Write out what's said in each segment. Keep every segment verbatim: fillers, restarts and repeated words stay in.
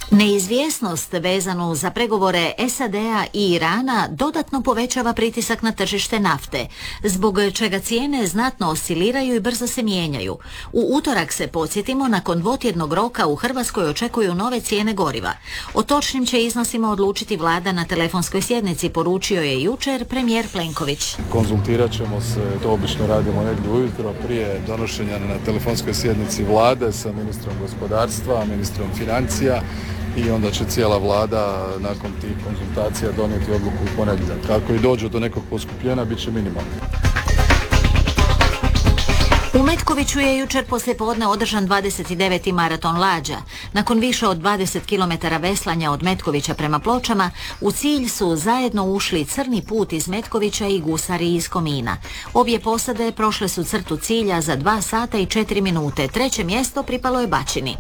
Neizvjesnost vezanu za pregovore S A D-a i Irana dodatno povećava pritisak na tržište nafte, zbog čega cijene znatno osciliraju i brzo se mijenjaju. U utorak se, podsjetimo, nakon dvotjednog roka u Hrvatskoj očekuju nove cijene goriva. O točnim će iznosima odlučiti vlada na telefonskoj sjednici, poručio je jučer premijer Plenković. Konzultirat ćemo se, to obično radimo negdje ujutro prije donošenja na telefonskoj sjednici vlade sa ministrom gospodarstva, ministrom financija, i onda će cijela vlada nakon tih konzultacija donijeti odluku u ponedjeljak. Ako i dođe do nekog poskupljenja, bit će minimalno. U Metkoviću je jučer poslijepodne održan dvadeset deveti maraton lađa. Nakon više od dvadeset kilometara veslanja od Metkovića prema Pločama, u cilj su zajedno ušli Crni put iz Metkovića i gusari iz Komina. Obje posade prošle su crtu cilja za dva sata i četiri minute. Treće mjesto pripalo je Bačini.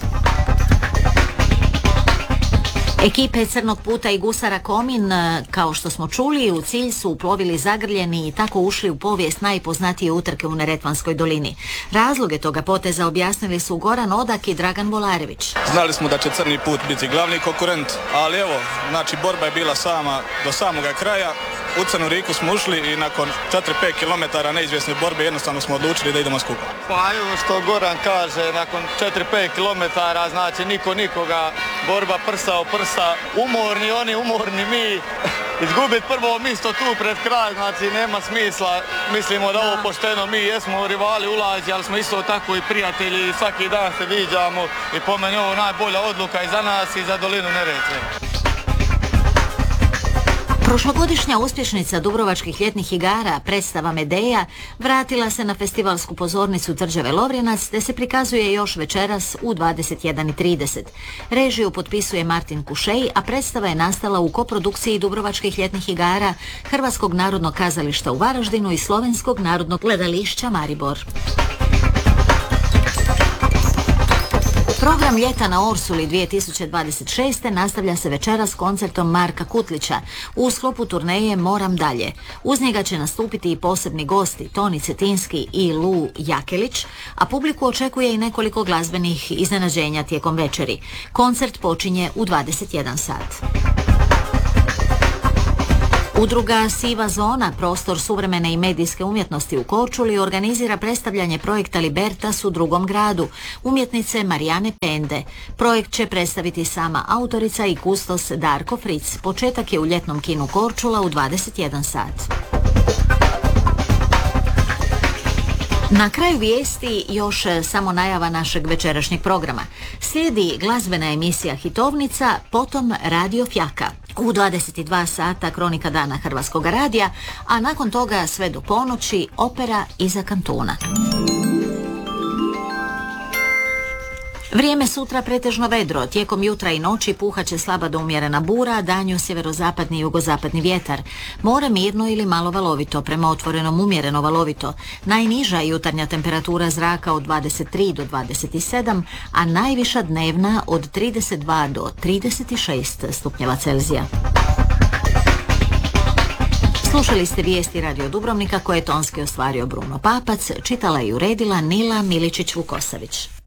Ekipe Crnog puta i gusara Komin, kao što smo čuli, u cilj su uplovili zagrljeni i tako ušli u povijest najpoznatije utrke u Neretvanskoj dolini. Razloge toga poteza objasnili su Goran Odak i Dragan Volarević. Znali smo da će Crni put biti glavni konkurent, ali evo, znači borba je bila sama do samoga kraja. U Crnu Riku smo ušli i nakon četiri pet kilometara neizvjesne borbe jednostavno smo odlučili da idemo skupa. Pa evo što Goran kaže, nakon četiri pet kilometara, znači niko nikoga, borba prsa o prsa, umorni oni, umorni mi, izgubiti prvo mjesto tu pred kraj, znači nema smisla, mislimo da ovo pošteno, mi jesmo rivali ulazi, ali smo isto tako i prijatelji i svaki dan se viđamo i po meni ovo najbolja odluka i za nas i za dolinu Neretve. Prošlogodišnja uspješnica Dubrovačkih ljetnih igara, predstava Medeja, vratila se na festivalsku pozornicu Tvrđave Lovrenac, te se prikazuje još večeras u dvadeset jedan i trideset. Režiju potpisuje Martin Kušej, a predstava je nastala u koprodukciji Dubrovačkih ljetnih igara, Hrvatskog narodnog kazališta u Varaždinu i Slovenskog narodnog gledališća Maribor. Program Ljeta na Orsuli dvije tisuće dvadeset šeste. nastavlja se večeras s koncertom Marka Kutlića u sklopu turneje Moram dalje. Uz njega će nastupiti i posebni gosti Toni Cetinski i Lu Jakelić, a publiku očekuje i nekoliko glazbenih iznenađenja tijekom večeri. Koncert počinje u dvadeset jedan sat. Udruga Siva zona, prostor suvremene i medijske umjetnosti u Korčuli, organizira predstavljanje projekta Libertas u drugom gradu, umjetnice Marijane Pende. Projekt će predstaviti sama autorica i kustos Darko Fric. Početak je u ljetnom kinu Korčula u dvadeset jedan sat. Na kraju vijesti još samo najava našeg večerašnjeg programa. Slijedi glazbena emisija Hitovnica, potom Radio Fjaka. U dvadeset dva sata kronika dana Hrvatskog radija, a nakon toga sve do ponoći opera Iza kantona. Vrijeme sutra pretežno vedro, tijekom jutra i noći puhaće slaba do umjerena bura, danju sjeverozapadni i jugozapadni vjetar. More mirno ili malo valovito, prema otvorenom umjereno valovito. Najniža jutarnja temperatura zraka od dvadeset tri do dvadeset sedam, a najviša dnevna od trideset dva do trideset šest stupnjeva Celzija. Slušali ste vijesti Radio Dubrovnika koje je tonski ostvario Bruno Papac, čitala i uredila Nila Miličić-Vukosavić.